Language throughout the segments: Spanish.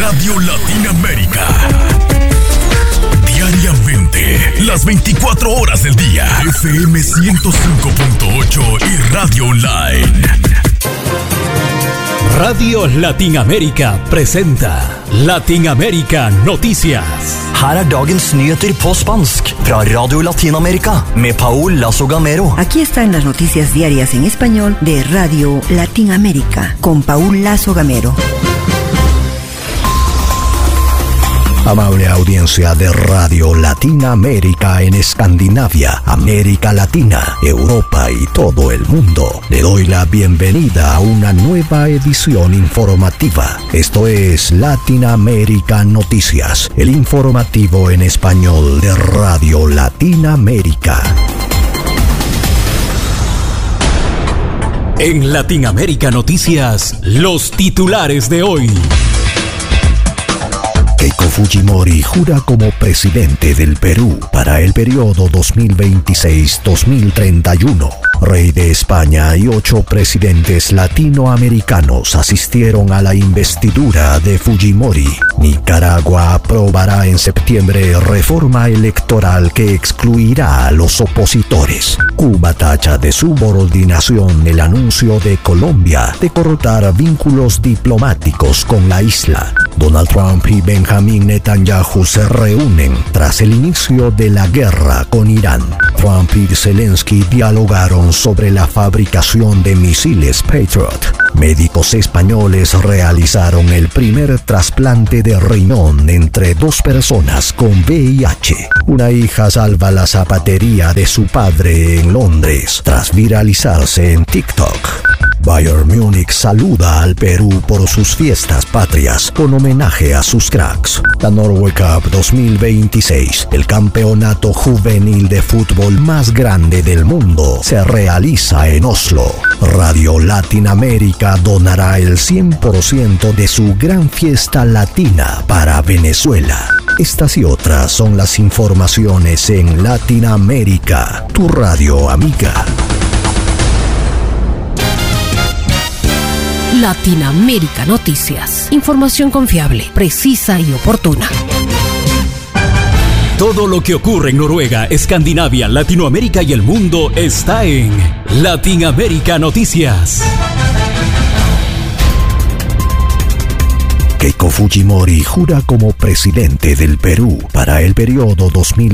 Radio Latinoamérica. Diariamente, las 24 horas del día. FM 105.8 y Radio Online. Radio Latinoamérica presenta Latinoamérica Noticias. Her dagens nyheter på spansk fra Radio Latinoamérica med Paul Lazo Gamero. Aquí están las noticias diarias en español de Radio Latinoamérica con Paul Lazo Gamero. Amable audiencia de Radio Latinoamérica en Escandinavia, América Latina, Europa y todo el mundo. Le doy la bienvenida a una nueva edición informativa. Esto es Latinoamérica Noticias, el informativo en español de Radio Latinoamérica. En Latinoamérica Noticias, los titulares de hoy. Keiko Fujimori jura como presidente del Perú para el periodo 2026-2031. Rey de España y 8 presidentes latinoamericanos asistieron a la investidura de Fujimori. Nicaragua aprobará en septiembre reforma electoral que excluirá a los opositores. Cuba tacha de subordinación el anuncio de Colombia de cortar vínculos diplomáticos con la isla. Donald Trump y Benjamin Netanyahu se reúnen tras el inicio de la guerra con Irán. Trump y Zelensky dialogaron sobre la fabricación de misiles Patriot. Médicos españoles realizaron el primer trasplante de riñón entre 2 personas con VIH. Una hija salva la zapatería de su padre en Londres tras viralizarse en TikTok. Bayern Múnich saluda al Perú por sus fiestas patrias con homenaje a sus cracks. La Norway Cup 2026, el campeonato juvenil de fútbol más grande del mundo, se realiza en Oslo. Radio Latinoamérica donará el 100% de su gran fiesta latina para Venezuela. Estas y otras son las informaciones en Latinoamérica, tu radio amiga. Latinoamérica Noticias. Información confiable, precisa y oportuna. Todo lo que ocurre en Noruega, Escandinavia, Latinoamérica y el mundo está en Latinoamérica Noticias. Keiko Fujimori jura como presidente del Perú para el periodo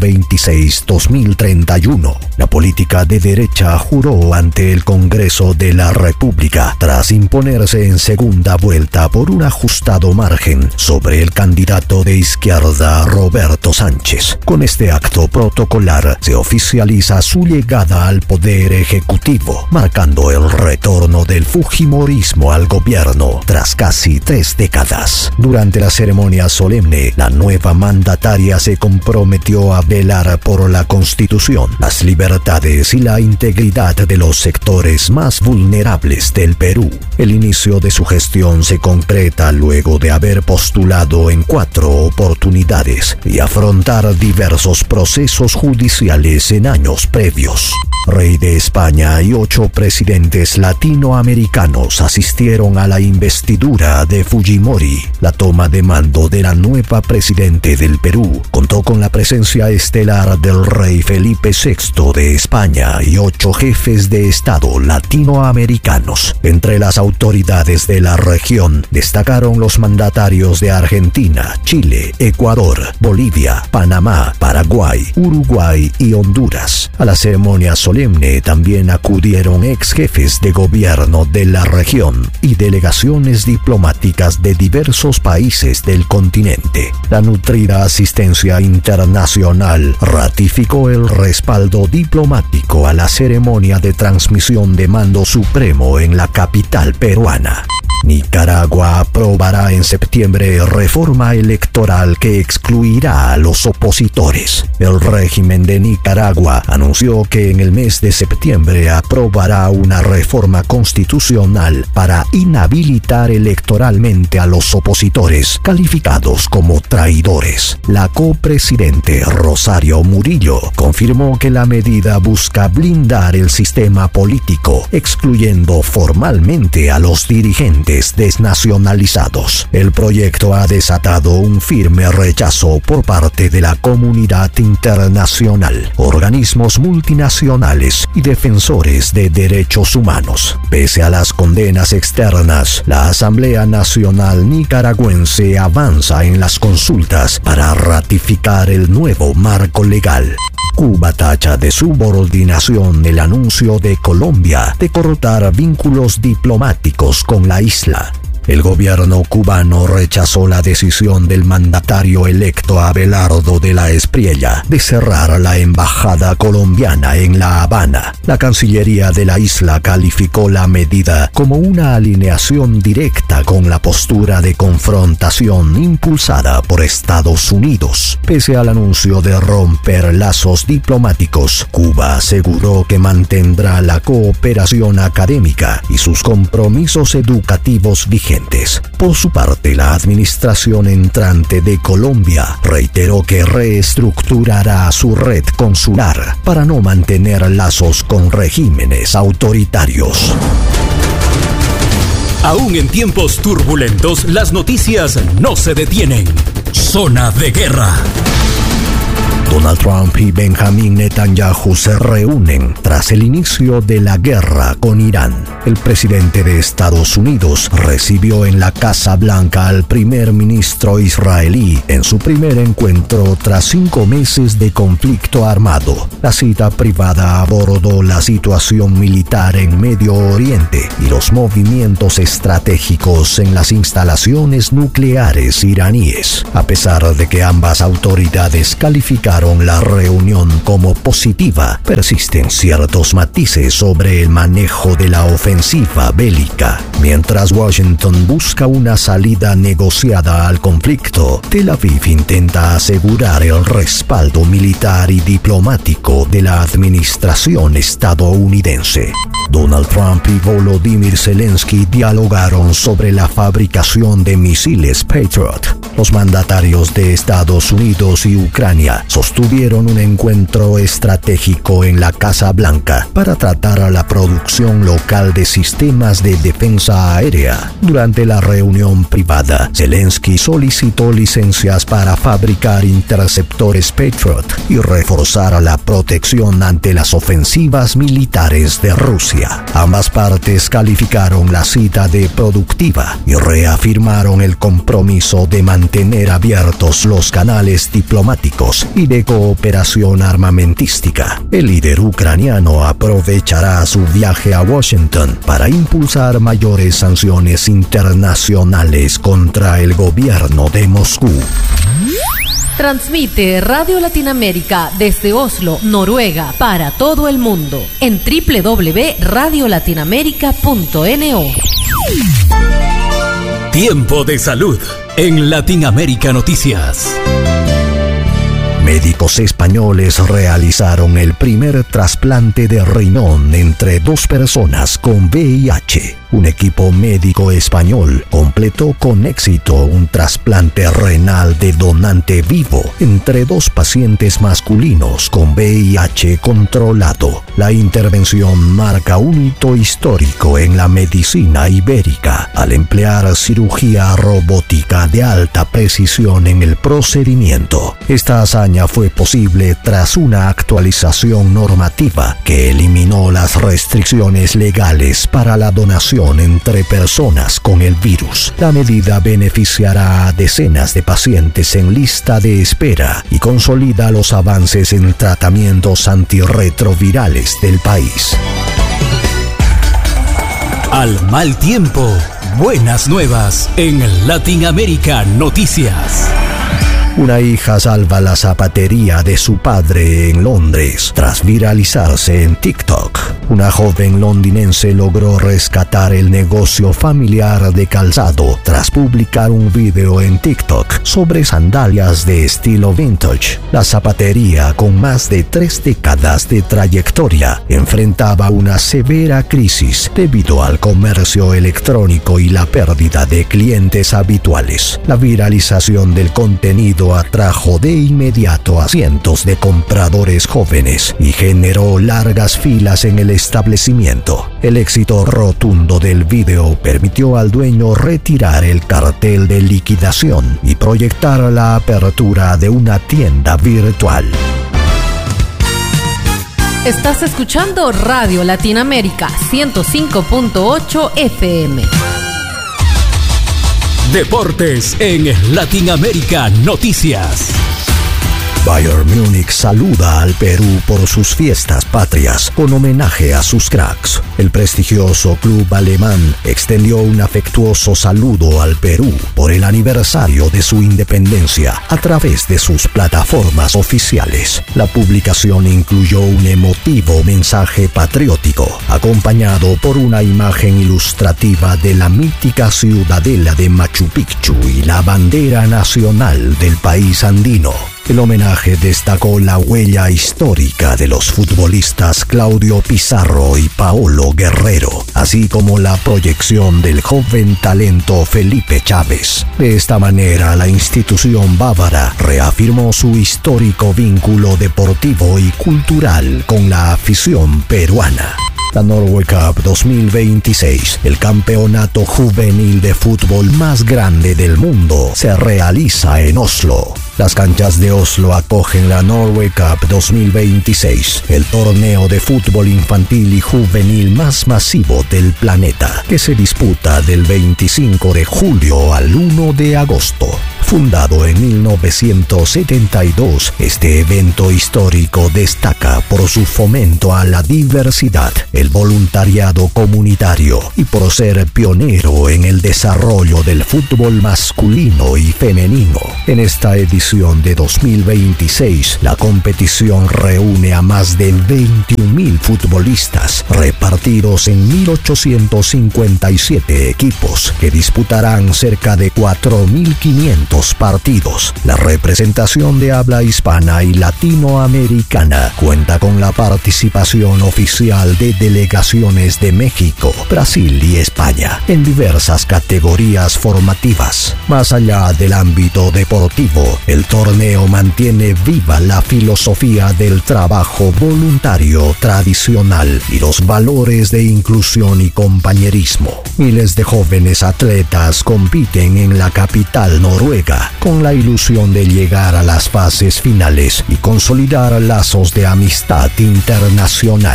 2026-2031. La política de derecha juró ante el Congreso de la República tras imponerse en segunda vuelta por un ajustado margen sobre el candidato de izquierda Roberto Sánchez. Con este acto protocolar se oficializa su llegada al poder ejecutivo, marcando el retorno del fujimorismo al gobierno tras casi 3 décadas. Durante la ceremonia solemne, la nueva mandataria se comprometió a velar por la Constitución, las libertades y la integridad de los sectores más vulnerables del Perú. El inicio de su gestión se concreta luego de haber postulado en 4 oportunidades y afrontar diversos procesos judiciales en años previos. Rey de España y 8 presidentes latinoamericanos asistieron a la investidura de Fujimori. La toma de mando de la nueva presidente del Perú contó con la presencia estelar del rey Felipe VI de España y 8 jefes de Estado latinoamericanos. Entre las autoridades de la región destacaron los mandatarios de Argentina, Chile, Ecuador, Bolivia, Panamá, Paraguay, Uruguay y Honduras. A la ceremonia solemne también acudieron ex jefes de gobierno de la región y delegaciones diplomáticas de diversos países del continente. La nutrida asistencia internacional ratificó el respaldo diplomático a la ceremonia de transmisión de mando supremo en la capital peruana. Nicaragua aprobará en septiembre reforma electoral que excluirá a los opositores. El régimen de Nicaragua anunció que en el mes de septiembre aprobará una reforma constitucional para inhabilitar electoralmente a los opositores calificados como traidores. La copresidente Rosario Murillo confirmó que la medida busca blindar el sistema político, excluyendo formalmente a los dirigentes agentes desnacionalizados. El proyecto ha desatado un firme rechazo por parte de la comunidad internacional, organismos multinacionales y defensores de derechos humanos. Pese a las condenas externas, la Asamblea Nacional Nicaragüense avanza en las consultas para ratificar el nuevo marco legal. Cuba tacha de subordinación el anuncio de Colombia de cortar vínculos diplomáticos con la isla. El gobierno cubano rechazó la decisión del mandatario electo Abelardo de la Espriella de cerrar la embajada colombiana en La Habana. La Cancillería de la isla calificó la medida como una alineación directa con la postura de confrontación impulsada por Estados Unidos. Pese al anuncio de romper lazos diplomáticos, Cuba aseguró que mantendrá la cooperación académica y sus compromisos educativos vigentes. Por su parte, la administración entrante de Colombia reiteró que reestructurará su red consular para no mantener lazos con regímenes autoritarios. Aún en tiempos turbulentos, las noticias no se detienen. Zona de guerra. Donald Trump y Benjamin Netanyahu se reúnen tras el inicio de la guerra con Irán. El presidente de Estados Unidos recibió en la Casa Blanca al primer ministro israelí en su primer encuentro tras 5 meses de conflicto armado. La cita privada abordó la situación militar en Medio Oriente y los movimientos estratégicos en las instalaciones nucleares iraníes. A pesar de que ambas autoridades calificaron la reunión como positiva, persisten ciertos matices sobre el manejo de la ofensiva bélica. Mientras Washington busca una salida negociada al conflicto, Tel Aviv intenta asegurar el respaldo militar y diplomático de la administración estadounidense. Donald Trump y Volodymyr Zelensky dialogaron sobre la fabricación de misiles Patriot. Los mandatarios de Estados Unidos y Ucrania sostuvieron un encuentro estratégico en la Casa Blanca para tratar la producción local de sistemas de defensa aérea. Durante la reunión privada, Zelensky solicitó licencias para fabricar interceptores Patriot y reforzar la protección ante las ofensivas militares de Rusia. Ambas partes calificaron la cita de productiva y reafirmaron el compromiso de mantener abiertos los canales diplomáticos y de cooperación armamentística. El líder ucraniano aprovechará su viaje a Washington para impulsar mayores sanciones internacionales contra el gobierno de Moscú. Transmite Radio Latinoamérica desde Oslo, Noruega, para todo el mundo en www.radiolatinamerica.no. Tiempo de salud en Latinoamérica Noticias. Médicos españoles realizaron el primer trasplante de riñón entre 2 personas con VIH. Un equipo médico español completó con éxito un trasplante renal de donante vivo entre 2 pacientes masculinos con VIH controlado. La intervención marca un hito histórico en la medicina ibérica al emplear cirugía robótica de alta precisión en el procedimiento. Esta hazaña fue posible tras una actualización normativa que eliminó las restricciones legales para la donación entre personas con el virus. La medida beneficiará a decenas de pacientes en lista de espera y consolida los avances en tratamientos antirretrovirales del país. Al mal tiempo, buenas nuevas en Latinoamérica Noticias. Una hija salva la zapatería de su padre en Londres tras viralizarse en TikTok. Una joven londinense logró rescatar el negocio familiar de calzado tras publicar un video en TikTok sobre sandalias de estilo vintage. La zapatería, con más de 3 décadas de trayectoria, enfrentaba una severa crisis debido al comercio electrónico y la pérdida de clientes habituales. La viralización del contenido sonido atrajo de inmediato a cientos de compradores jóvenes y generó largas filas en el establecimiento. El éxito rotundo del video permitió al dueño retirar el cartel de liquidación y proyectar la apertura de una tienda virtual. Estás escuchando Radio Latinoamérica 105.8 FM. Deportes en Latinoamérica Noticias. Bayern Múnich saluda al Perú por sus fiestas patrias con homenaje a sus cracks. El prestigioso club alemán extendió un afectuoso saludo al Perú por el aniversario de su independencia a través de sus plataformas oficiales. La publicación incluyó un emotivo mensaje patriótico, acompañado por una imagen ilustrativa de la mítica ciudadela de Machu Picchu y la bandera nacional del país andino. El homenaje destacó la huella histórica de los futbolistas Claudio Pizarro y Paolo Guerrero, así como la proyección del joven talento Felipe Chávez. De esta manera, la institución bávara reafirmó su histórico vínculo deportivo y cultural con la afición peruana. La Norway Cup 2026, el campeonato juvenil de fútbol más grande del mundo, se realiza en Oslo. Las canchas de Oslo acogen la Norway Cup 2026, el torneo de fútbol infantil y juvenil más masivo del planeta, que se disputa del 25 de julio al 1 de agosto. Fundado en 1972, este evento histórico destaca por su fomento a la diversidad, el voluntariado comunitario y por ser pionero en el desarrollo del fútbol masculino y femenino. En esta edición de 2026, la competición reúne a más de 21.000 futbolistas repartidos en 1.857 equipos que disputarán cerca de 4.500 partidos. La representación de habla hispana y latinoamericana cuenta con la participación oficial de delegaciones de México, Brasil y España en diversas categorías formativas. Más allá del ámbito deportivo, el torneo mantiene viva la filosofía del trabajo voluntario tradicional y los valores de inclusión y compañerismo. Miles de jóvenes atletas compiten en la capital noruega con la ilusión de llegar a las fases finales y consolidar lazos de amistad internacional.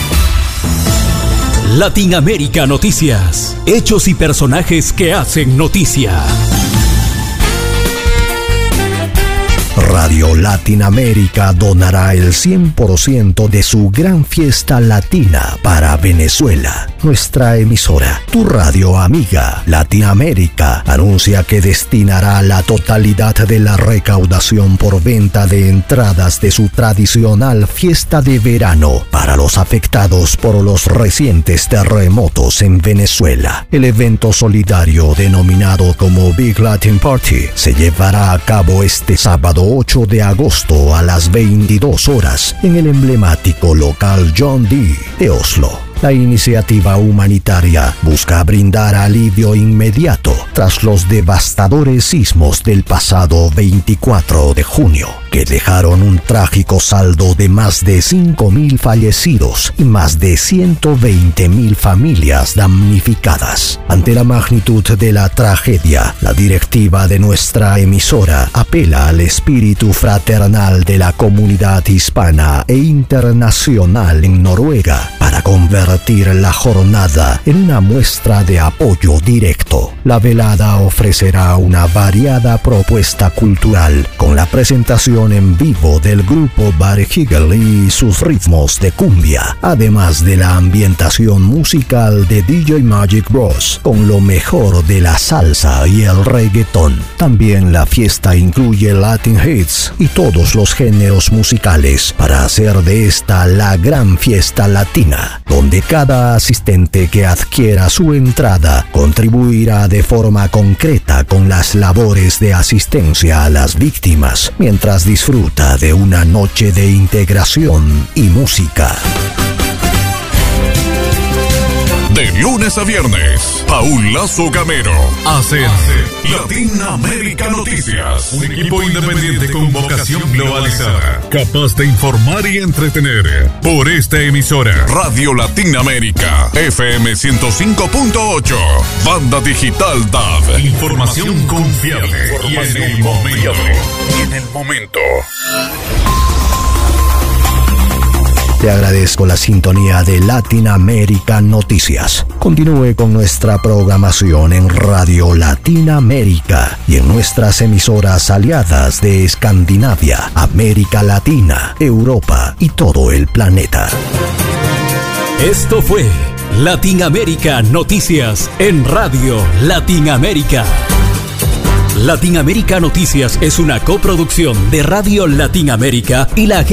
Latinoamérica Noticias. Hechos y personajes que hacen noticia. Radio Latinoamérica donará el 100% de su gran fiesta latina para Venezuela. Nuestra emisora, tu radio amiga Latinoamérica, anuncia que destinará la totalidad de la recaudación por venta de entradas de su tradicional fiesta de verano para los afectados por los recientes terremotos en Venezuela. El evento solidario denominado como Big Latin Party se llevará a cabo este sábado 8 de agosto a las 22 horas en el emblemático local John D. de Oslo. La iniciativa humanitaria busca brindar alivio inmediato tras los devastadores sismos del pasado 24 de junio, que dejaron un trágico saldo de más de 5.000 fallecidos y más de 120.000 familias damnificadas. Ante la magnitud de la tragedia, la directiva de nuestra emisora apela al espíritu fraternal de la comunidad hispana e internacional en Noruega para convertir la jornada en una muestra de apoyo directo. La velada ofrecerá una variada propuesta cultural con la presentación en vivo del grupo Barry Higel y sus ritmos de cumbia, además de la ambientación musical de DJ Magic Bros con lo mejor de la salsa y el reggaetón. También la fiesta incluye Latin hits y todos los géneros musicales para hacer de esta la gran fiesta latina, donde cada asistente que adquiera su entrada contribuirá de forma concreta con las labores de asistencia a las víctimas, mientras disfruta de una noche de integración y música. De lunes a viernes, Paul Lazo Gamero hacen Latinoamérica Noticias. Un equipo independiente con vocación globalizada, capaz de informar y entretener. Por esta emisora, Radio Latinoamérica, FM 105.8, Banda Digital DAB. Información confiable y en el momento. Te agradezco la sintonía de Latinoamérica Noticias. Continúe con nuestra programación en Radio Latinoamérica y en nuestras emisoras aliadas de Escandinavia, América Latina, Europa y todo el planeta. Esto fue Latinoamérica Noticias en Radio Latinoamérica. Latinoamérica Noticias es una coproducción de Radio Latinoamérica y la